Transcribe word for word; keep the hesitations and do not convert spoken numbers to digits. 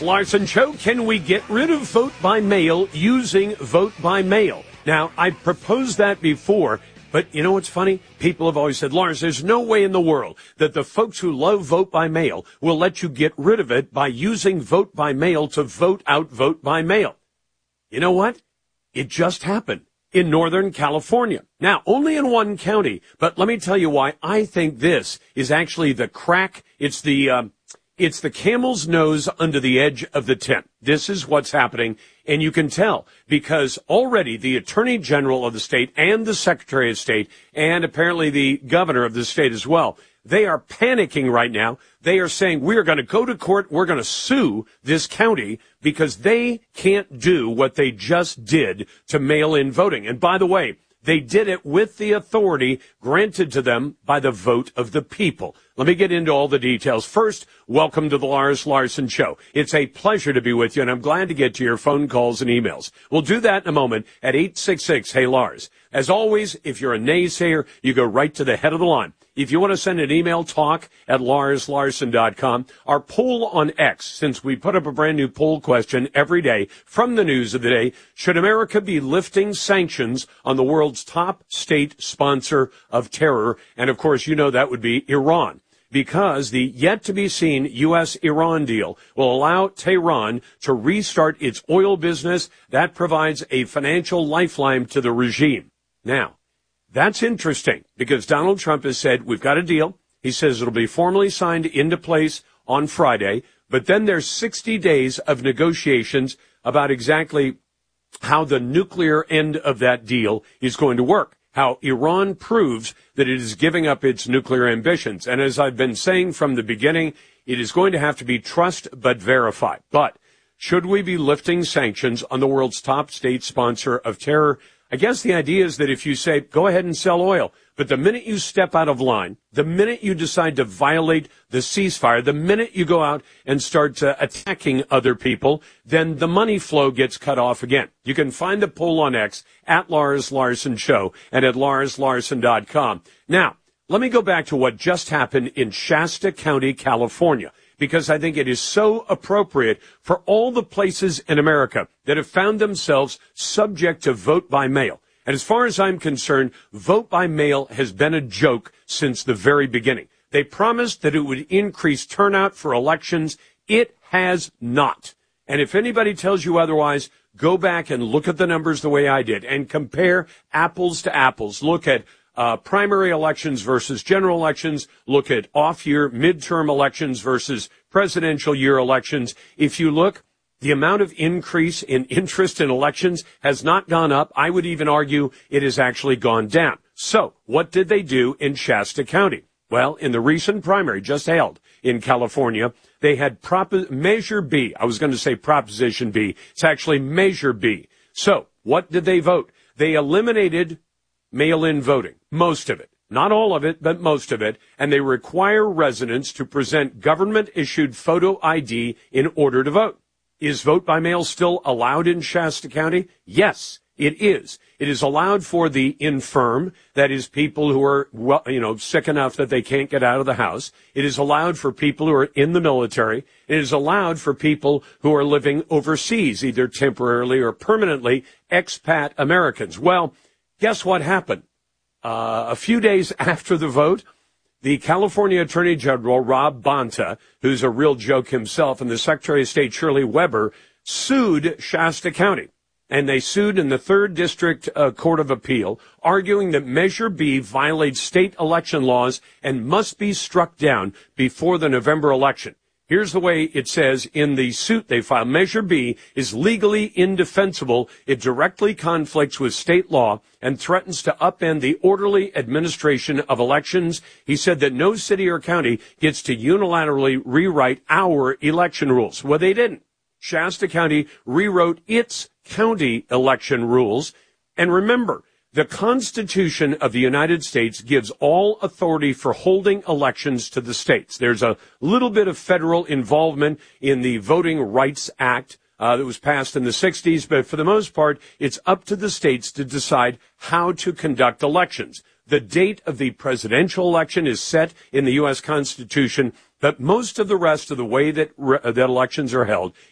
Larson Show. Can we get rid of vote by mail using vote by mail? Now, I proposed that before, but you know what's funny? People have always said, Lars, there's no way in the world that the folks who love vote by mail will let you get rid of it by using vote by mail to vote out vote by mail. You know what? It just happened in Northern California. Now, only in one county, but let me tell you why I think this is actually the crack. It's the, um, it's the camel's nose under the edge of the tent. This is what's happening, and you can tell because already the Attorney General of the state and the Secretary of State and apparently the governor of the state as well, they are panicking right now. They are saying, we're going to go to court. We're going to sue this county because they can't do what they just did to mail-in voting. And by the way, they did it with the authority granted to them by the vote of the people. Let me get into all the details. First, welcome to the Lars Larson Show. It's a pleasure to be with you, and I'm glad to get to your phone calls and emails. We'll do that in a moment at eight six six, hey Lars. As always, if you're a naysayer, you go right to the head of the line. If you want to send an email, talk at lars larson dot com. Our poll on X, since we put up a brand new poll question every day from the news of the day, should America be lifting sanctions on the world's top state sponsor of terror? And, of course, you know that would be Iran, because the yet-to-be-seen U S Iran deal will allow Tehran to restart its oil business. That provides a financial lifeline to the regime. Now, that's interesting because Donald Trump has said, we've got a deal. He says it'll be formally signed into place on Friday, but then there's sixty days of negotiations about exactly how the nuclear end of that deal is going to work, how Iran proves that it is giving up its nuclear ambitions. And as I've been saying from the beginning, it is going to have to be trust but verify. But should we be lifting sanctions on the world's top state sponsor of terror? I guess the idea is that if you say, go ahead and sell oil, but the minute you step out of line, the minute you decide to violate the ceasefire, the minute you go out and start uh, attacking other people, then the money flow gets cut off again. You can find the poll on X at Lars Larson Show and at lars larson dot com. Now, let me go back to what just happened in Shasta County, California, because I think it is so appropriate for all the places in America that have found themselves subject to vote by mail. And as far as I'm concerned, vote by mail has been a joke since the very beginning. They promised that it would increase turnout for elections. It has not. And if anybody tells you otherwise, go back and look at the numbers the way I did and compare apples to apples. Look at Uh, primary elections versus general elections. Look at off-year midterm elections versus presidential year elections. If you look, the amount of increase in interest in elections has not gone up. I would even argue it has actually gone down. So what did they do in Shasta County? Well, in the recent primary just held in California, they had Prop- Measure B. I was going to say Proposition B. It's actually Measure B. So what did they vote? They eliminated mail-in voting, most of it, not all of it, but most of it, and they require residents to present government-issued photo I D in order to vote. Is vote by mail still allowed in Shasta County? Yes, it is. It is allowed for the infirm, that is people who are, well, you know, sick enough that they can't get out of the house. It is allowed for people who are in the military. It is allowed for people who are living overseas, either temporarily or permanently, expat Americans. Well, guess what happened? Uh, a few days after the vote, the California Attorney General, Rob Bonta, who's a real joke himself, and the Secretary of State, Shirley Weber, sued Shasta County. And they sued in the third District uh, Court of Appeal, arguing that Measure B violates state election laws and must be struck down before the November election. Here's the way it says in the suit they filed. Measure B is legally indefensible. It directly conflicts with state law and threatens to upend the orderly administration of elections. He said that no city or county gets to unilaterally rewrite our election rules. Well, they didn't. Shasta County rewrote its county election rules. And remember, the Constitution of the United States gives all authority for holding elections to the states. There's a little bit of federal involvement in the Voting Rights Act uh, that was passed in the sixties, but for the most part, it's up to the states to decide how to conduct elections. The date of the presidential election is set in the U S Constitution, but most of the rest of the way that, re- that elections are held